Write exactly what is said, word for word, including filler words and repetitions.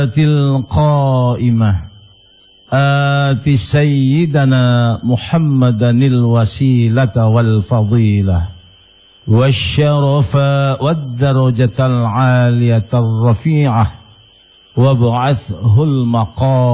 القائمة آت سيدنا محمدا الوسيلة والفضيلة والشرف والدرجة العالية الرفيعة وابعثه المقام